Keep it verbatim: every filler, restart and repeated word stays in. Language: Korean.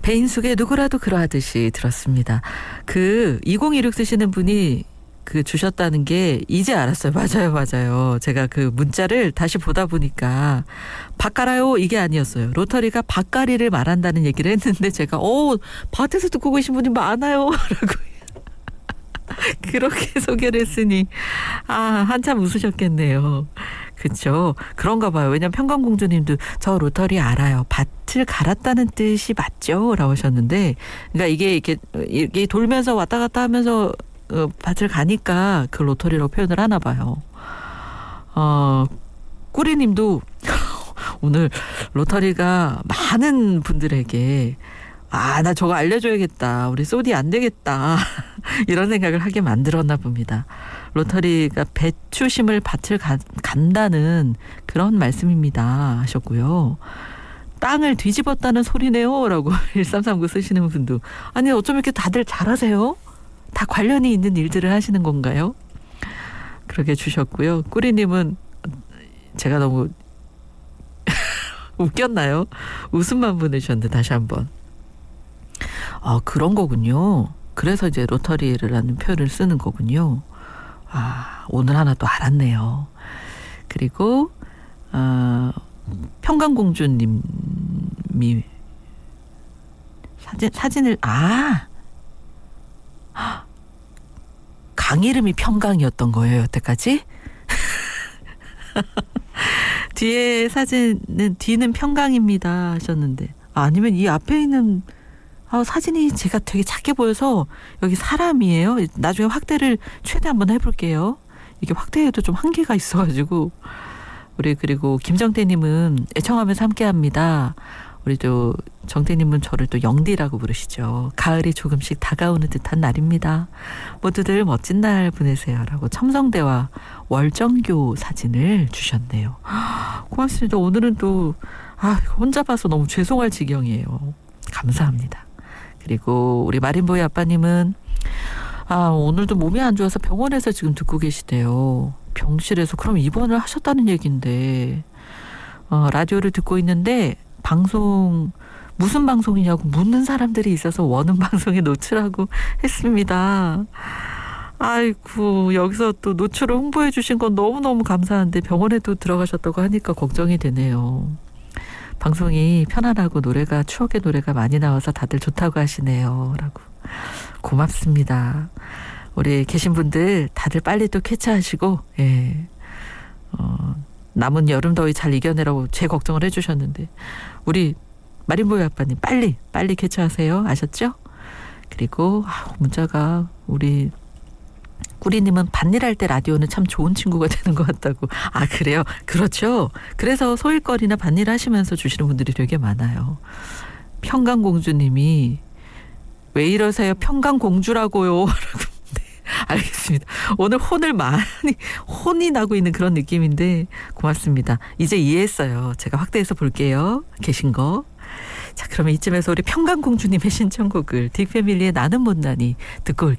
배인숙의 누구라도 그러하듯이 들었습니다. 그 이공이육 쓰시는 분이 그 주셨다는 게 이제 알았어요. 맞아요, 맞아요. 제가 그 문자를 다시 보다 보니까 밭갈아요 이게 아니었어요. 로터리가 밭갈이를 말한다는 얘기를 했는데 제가 어 밭에서 듣고 계신 분이 많아요 라고 그렇게 소개를 했으니 아 한참 웃으셨겠네요. 그렇죠. 그런가 봐요. 왜냐면 평강공주님도 저 로터리 알아요. 밭을 갈았다는 뜻이 맞죠? 라고 하셨는데 그러니까 이게 이렇게 이게 돌면서 왔다 갔다 하면서 어, 밭을 가니까 그 로터리로 표현을 하나 봐요. 어, 꾸리님도 오늘 로터리가 많은 분들에게 아, 나 저거 알려줘야겠다. 우리 소디 안 되겠다. 이런 생각을 하게 만들었나 봅니다. 로터리가 배추심을 밭을 가, 간다는 그런 말씀입니다. 하셨고요. 땅을 뒤집었다는 소리네요. 라고 일삼삼구 쓰시는 분도 아니 어쩜 이렇게 다들 잘하세요? 다 관련이 있는 일들을 하시는 건가요? 그렇게 주셨고요. 꾸리님은 제가 너무 웃겼나요? 웃음만 보내셨는데 다시 한번. 아 그런 거군요. 그래서 이제 로터리라는 표현을 쓰는 거군요. 아 오늘 하나 또 알았네요. 그리고 어, 평강공주님이 사진, 사진을 아 강 이름이 평강이었던 거예요, 여태까지? 뒤에 사진은 뒤는 평강입니다 하셨는데 아, 아니면 이 앞에 있는 아, 사진이 제가 되게 작게 보여서 여기 사람이에요. 나중에 확대를 최대 한번 해볼게요. 이게 확대해도 좀 한계가 있어가지고 우리 그리고 김정태님은 애청하면서 함께합니다. 우리 또 정태님은 저를 또 영디라고 부르시죠. 가을이 조금씩 다가오는 듯한 날입니다. 모두들 멋진 날 보내세요라고 첨성대와 월정교 사진을 주셨네요. 고맙습니다. 오늘은 또 아, 혼자 봐서 너무 죄송할 지경이에요. 감사합니다. 그리고 우리 마린보이 아빠님은 아 오늘도 몸이 안 좋아서 병원에서 지금 듣고 계시대요. 병실에서 그럼 입원을 하셨다는 얘기인데 어, 라디오를 듣고 있는데 방송 무슨 방송이냐고 묻는 사람들이 있어서 원음 방송에 노출하고 했습니다. 아이고 여기서 또 노출을 홍보해 주신 건 너무너무 감사한데 병원에도 들어가셨다고 하니까 걱정이 되네요. 방송이 편안하고 노래가 추억의 노래가 많이 나와서 다들 좋다고 하시네요. 라고 고맙습니다. 우리 계신 분들 다들 빨리 또 쾌차하시고 예. 어, 남은 여름 더위 잘 이겨내라고 제 걱정을 해주셨는데 우리 마린보이 아빠님 빨리 빨리 쾌차하세요. 아셨죠? 그리고 아, 문자가 우리 꾸리님은 밭일할 때 라디오는 참 좋은 친구가 되는 것 같다고. 아 그래요? 그렇죠. 그래서 소일거리나 밭일 하시면서 주시는 분들이 되게 많아요. 평강공주님이 왜 이러세요? 평강공주라고요. 알겠습니다. 오늘 혼을 많이 혼이 나고 있는 그런 느낌인데 고맙습니다. 이제 이해했어요. 제가 확대해서 볼게요. 계신 거. 자 그러면 이쯤에서 우리 평강공주님의 신청곡을 딕패밀리의 나는 못나니 듣고 올게요.